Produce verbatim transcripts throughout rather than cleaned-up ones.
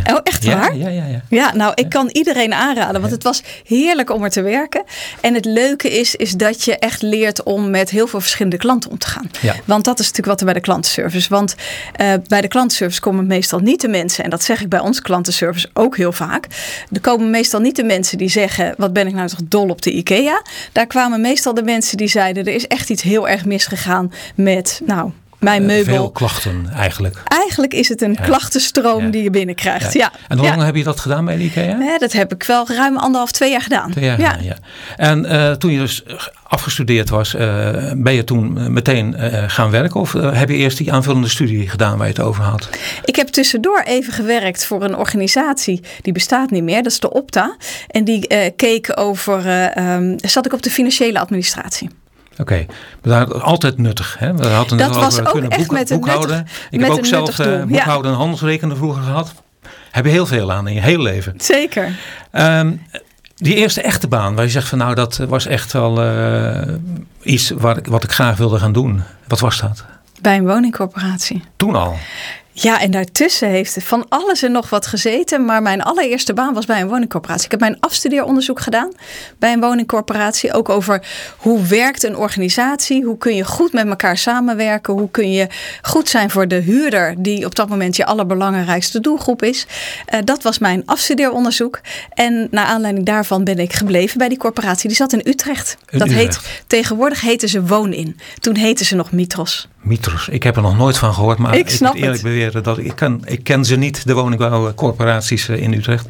Oh, echt waar? Ja, ja, ja. Ja, nou, ik kan iedereen aanraden, want het was heerlijk om er te werken. En het leuke is, is dat je echt leert om met heel veel verschillende klanten om te gaan. Ja. Want dat is natuurlijk wat er bij de klantenservice. Want uh, bij de klantenservice komen meestal niet de mensen, en dat zeg ik bij onze klantenservice ook heel vaak. Er komen meestal niet de mensen die zeggen, wat ben ik nou toch dol op de IKEA. Daar kwamen meestal de mensen die zeiden, er is echt iets heel erg misgegaan met, nou, mijn meubel. Veel klachten eigenlijk. Eigenlijk is het een ja. klachtenstroom ja. die je binnenkrijgt. Ja. Ja. En hoe ja. lang heb je dat gedaan bij de IKEA? Nee, dat heb ik wel ruim anderhalf, twee jaar gedaan. Twee jaar ja. gedaan, ja. En uh, toen je dus afgestudeerd was, uh, ben je toen meteen uh, gaan werken? Of uh, heb je eerst die aanvullende studie gedaan waar je het over had? Ik heb tussendoor even gewerkt voor een organisatie. Die bestaat niet meer. Dat is de Opta. En die uh, keek over, uh, um, zat ik op de financiële administratie. Oké, okay. Maar dat is altijd nuttig. Hè? We hadden dat was over ook kunnen echt boek, met een boekhouden. nuttig, Ik met heb ook zelf uh, boekhouden ja. en handelsrekenen vroeger gehad. Heb je heel veel aan in je hele leven. Zeker. Um, die eerste echte baan waar je zegt van nou dat was echt wel uh, iets waar, wat ik graag wilde gaan doen. Wat was dat? Bij een woningcorporatie. Toen al? Ja, en daartussen heeft van alles en nog wat gezeten. Maar mijn allereerste baan was bij een woningcorporatie. Ik heb mijn afstudeeronderzoek gedaan bij een woningcorporatie. Ook over hoe werkt een organisatie? Hoe kun je goed met elkaar samenwerken? Hoe kun je goed zijn voor de huurder die op dat moment je allerbelangrijkste doelgroep is? Uh, dat was mijn afstudeeronderzoek. En naar aanleiding daarvan ben ik gebleven bij die corporatie. Die zat in Utrecht. In dat Utrecht. Heet, tegenwoordig heten ze Woon-in. Toen heten ze nog Mitros. Mitros. Ik heb er nog nooit van gehoord, maar ik, ik moet eerlijk beweren dat ik ken, ik ken ze niet, de woningbouwcorporaties in Utrecht.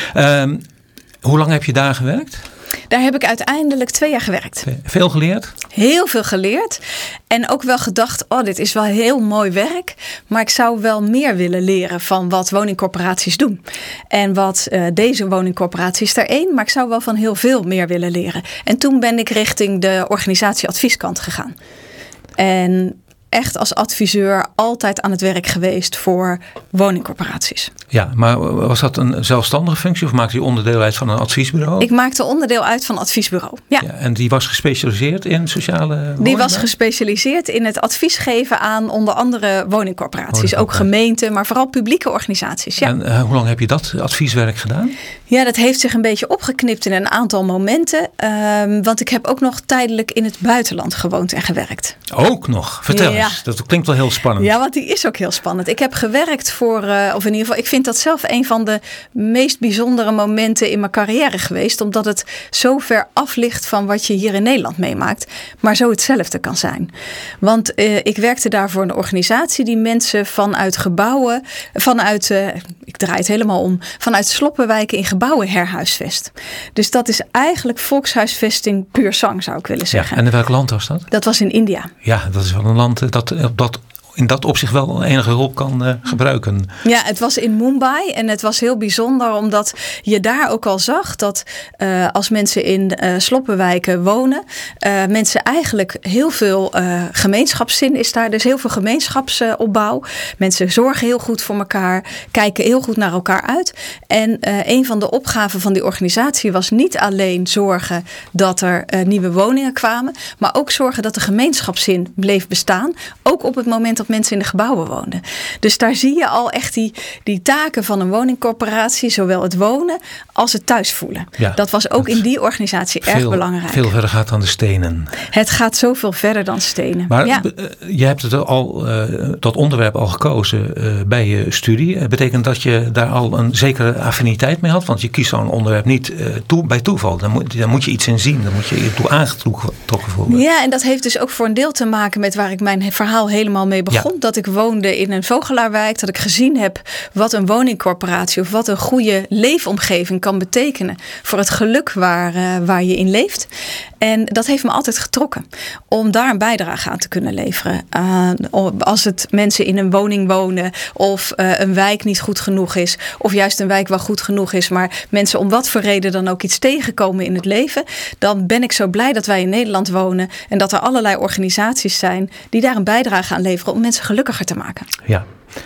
Um, hoe lang heb je daar gewerkt? Daar heb ik uiteindelijk twee jaar gewerkt. Veel geleerd? Heel veel geleerd. En ook wel gedacht, oh, dit is wel heel mooi werk. Maar ik zou wel meer willen leren van wat woningcorporaties doen. En wat uh, deze woningcorporatie is er één. Maar ik zou wel van heel veel meer willen leren. En toen ben ik richting de organisatieadvieskant gegaan. En echt als adviseur altijd aan het werk geweest voor woningcorporaties. Ja, maar was dat een zelfstandige functie of maakte je onderdeel uit van een adviesbureau? Ik maakte onderdeel uit van een adviesbureau, ja. ja. En die was gespecialiseerd in sociale woningen? Die was gespecialiseerd in het advies geven aan onder andere woningcorporaties. Ook gemeenten, maar vooral publieke organisaties. Ja. En uh, hoe lang heb je dat advieswerk gedaan? Ja, dat heeft zich een beetje opgeknipt in een aantal momenten. Um, want ik heb ook nog tijdelijk in het buitenland gewoond en gewerkt. Ook nog? Vertel ja. eens. Dat klinkt wel heel spannend. Ja, want die is ook heel spannend. Ik heb gewerkt voor, uh, of in ieder geval, ik vind dat zelf een van de meest bijzondere momenten in mijn carrière geweest. Omdat het zo ver af ligt van wat je hier in Nederland meemaakt. Maar zo hetzelfde kan zijn. Want uh, ik werkte daar voor een organisatie die mensen vanuit gebouwen, vanuit, uh, ik draai het helemaal om, vanuit sloppenwijken in gebouwen herhuisvest. Dus dat is eigenlijk volkshuisvesting puur zang, zou ik willen zeggen. Ja, en in welk land was dat? Dat was in India. Ja, dat is wel een land dat op dat in dat opzicht wel enige hulp kan uh, gebruiken. Ja, het was in Mumbai en het was heel bijzonder omdat je daar ook al zag dat uh, als mensen in uh, sloppenwijken wonen, uh, mensen eigenlijk heel veel uh, gemeenschapszin is daar. Dus heel veel gemeenschapsopbouw. Mensen zorgen heel goed voor elkaar, kijken heel goed naar elkaar uit. En uh, een van de opgaven van die organisatie was niet alleen zorgen dat er uh, nieuwe woningen kwamen, maar ook zorgen dat de gemeenschapszin bleef bestaan. Ook op het moment dat mensen in de gebouwen woonden. Dus daar zie je al echt die, die taken van een woningcorporatie, zowel het wonen als het thuis voelen. Ja, dat was ook in die organisatie veel, erg belangrijk. Veel verder gaat dan de stenen. Het gaat zoveel verder dan stenen. Maar ja. je hebt het al, uh, dat onderwerp al gekozen uh, bij je studie. Het betekent dat je daar al een zekere affiniteit mee had. Want je kiest zo'n onderwerp niet uh, toe, bij toeval. Dan moet, dan moet je iets in zien. Dan moet je je toe aangetrokken voelen. Ja, en dat heeft dus ook voor een deel te maken met waar ik mijn verhaal helemaal mee begon. Ja. Dat ik woonde in een vogelaarwijk. Dat ik gezien heb wat een woningcorporatie of wat een goede leefomgeving kan betekenen voor het geluk waar, uh, waar je in leeft. En dat heeft me altijd getrokken om daar een bijdrage aan te kunnen leveren. Uh, als het mensen in een woning wonen of uh, een wijk niet goed genoeg is of juist een wijk wel goed genoeg is, maar mensen om wat voor reden dan ook iets tegenkomen in het leven, dan ben ik zo blij dat wij in Nederland wonen en dat er allerlei organisaties zijn die daar een bijdrage aan leveren om mensen gelukkiger te maken. Ja.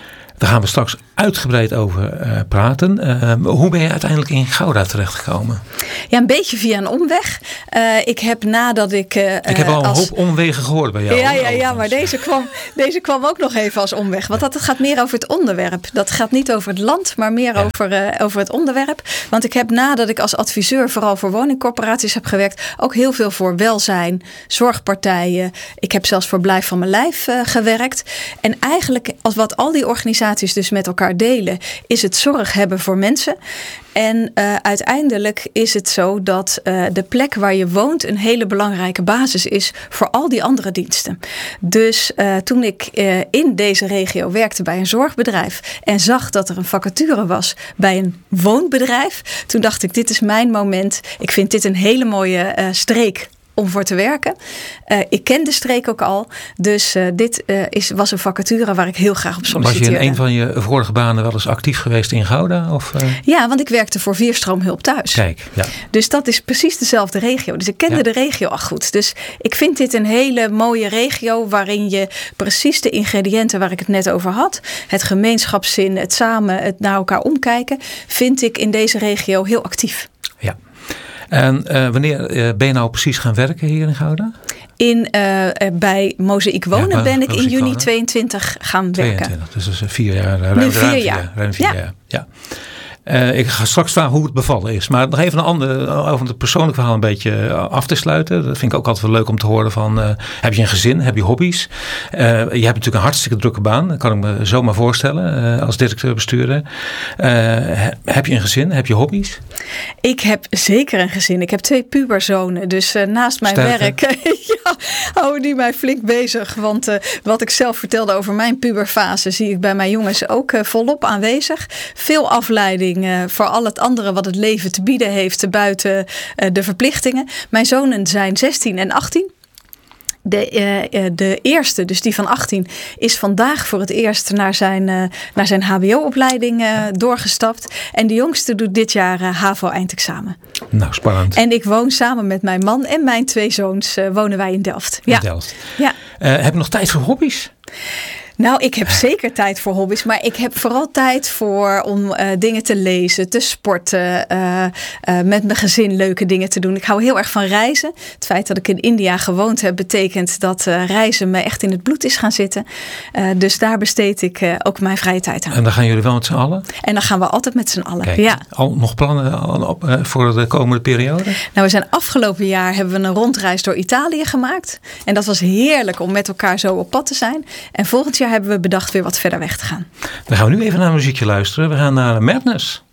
Daar gaan we straks uitgebreid over uh, praten. Uh, hoe ben je uiteindelijk in Gouda terechtgekomen? Ja, een beetje via een omweg. Uh, ik heb nadat ik... Uh, ik heb al een als... hoop omwegen gehoord bij jou. Ja, ja, ja, maar deze kwam, deze kwam ook nog even als omweg. Want dat gaat meer over het onderwerp. Dat gaat niet over het land, maar meer ja. over, uh, over het onderwerp. Want ik heb nadat ik als adviseur vooral voor woningcorporaties heb gewerkt, ook heel veel voor welzijn, zorgpartijen. Ik heb zelfs voor Blijf van mijn lijf uh, gewerkt. En eigenlijk, als wat al die organisaties dus met elkaar delen, is het zorg hebben voor mensen. En uh, uiteindelijk is het zo dat uh, de plek waar je woont een hele belangrijke basis is voor al die andere diensten. Dus uh, toen ik uh, in deze regio werkte bij een zorgbedrijf en zag dat er een vacature was bij een woonbedrijf, toen dacht ik, dit is mijn moment. Ik vind dit een hele mooie uh, streek om voor te werken. Uh, ik ken de streek ook al. Dus uh, dit uh, is, was een vacature waar ik heel graag op solliciteerde. Was je in een van je vorige banen wel eens actief geweest in Gouda? Of, uh... Ja, want ik werkte voor Vierstroomhulp thuis. Kijk, ja. Dus dat is precies dezelfde regio. Dus ik kende ja. de regio al goed. Dus ik vind dit een hele mooie regio waarin je precies de ingrediënten waar ik het net over had, het gemeenschapszin, het samen, het naar elkaar omkijken, vind ik in deze regio heel actief. Ja. En uh, wanneer uh, ben je nou precies gaan werken hier in Gouda? In, uh, bij Mozaïek Wonen ja, ben ik in juni wonen. tweeëntwintig gaan werken. tweeëntwintig, dus dat is vier jaar. Ruim, nu vier ruim jaar. Vier, ruim vier ja. jaar. Ja. Uh, ik ga straks vragen hoe het bevallen is. Maar nog even een ander, over het persoonlijk verhaal een beetje af te sluiten. Dat vind ik ook altijd wel leuk om te horen van, uh, heb je een gezin, heb je hobby's? Uh, je hebt natuurlijk een hartstikke drukke baan. Dat kan ik me zomaar voorstellen uh, als directeur-bestuurder. Uh, heb je een gezin, heb je hobby's? Ik heb zeker een gezin. Ik heb twee puberzonen. Dus uh, naast mijn Sterk, werk ja, houden die mij flink bezig. Want uh, wat ik zelf vertelde over mijn puberfase zie ik bij mijn jongens ook uh, volop aanwezig. Veel afleiding voor al het andere wat het leven te bieden heeft buiten uh, de verplichtingen. Mijn zonen zijn zestien en achttien. De, uh, de eerste, dus die van achttien, is vandaag voor het eerst naar zijn, uh, naar zijn H B O-opleiding uh, doorgestapt. En de jongste doet dit jaar uh, H A V O-eindexamen. Nou, spannend. En ik woon samen met mijn man en mijn twee zoons, uh, wonen wij in Delft. In ja. Delft. Ja. Uh, heb je nog tijd voor hobby's? Nou, ik heb zeker tijd voor hobby's, maar ik heb vooral tijd voor om uh, dingen te lezen, te sporten, uh, uh, met mijn gezin leuke dingen te doen. Ik hou heel erg van reizen. Het feit dat ik in India gewoond heb, betekent dat uh, reizen me echt in het bloed is gaan zitten. Uh, dus daar besteed ik uh, ook mijn vrije tijd aan. En dan gaan jullie wel met z'n allen? En dan gaan we altijd met z'n allen. Kijk, ja. Al nog plannen op, uh, voor de komende periode? Nou, we zijn afgelopen jaar hebben we een rondreis door Italië gemaakt. En dat was heerlijk om met elkaar zo op pad te zijn. En volgend jaar hebben we bedacht weer wat verder weg te gaan. Dan gaan we nu even naar een muziekje luisteren. We gaan naar Madness.